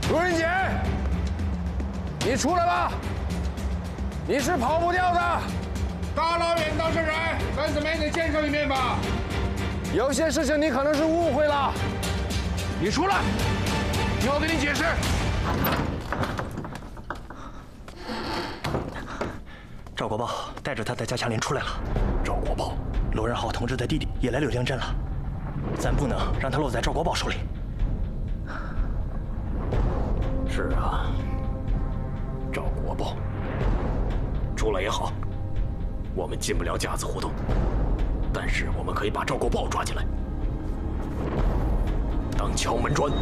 陆仁杰，你出来吧，你是跑不掉的。 大老远当事人，咱怎么也得见上一面吧？ 有些事情你可能是误会了。你出来，听我给你解释。 赵国豹带着他的加强连出来了。赵国豹，罗仁浩同志的弟弟也来柳江镇了，咱不能让他落在赵国豹手里。 是啊，赵国豹出来也好，我们进不了架子胡同，但是我们可以把赵国豹抓起来，当敲门砖。